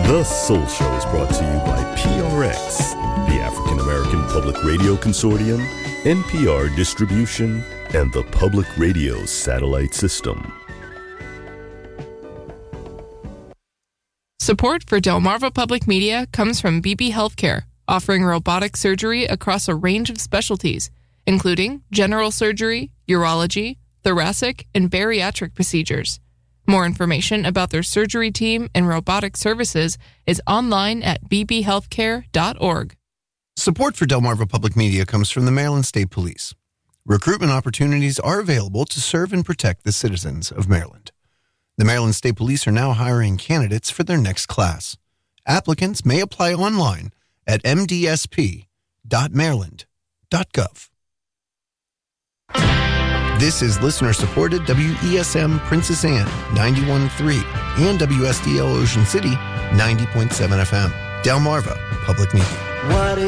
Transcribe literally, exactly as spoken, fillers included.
The Soul Show is brought to you by P R X, the African American Public Radio Consortium, N P R Distribution, and the Public Radio Satellite System. Support for Delmarva Public Media comes from B B Healthcare, offering robotic surgery across a range of specialties, including general surgery, urology, thoracic, and bariatric procedures. More information about their surgery team and robotic services is online at b b healthcare dot org. Support for Delmarva Public Media comes from the Maryland State Police. Recruitment opportunities are available to serve and protect the citizens of Maryland. The Maryland State Police are now hiring candidates for their next class. Applicants may apply online at m d s p dot maryland dot gov. This is listener-supported W E S M Princess Anne ninety-one point three and W S D L Ocean City ninety point seven F M. Delmarva Public Media. What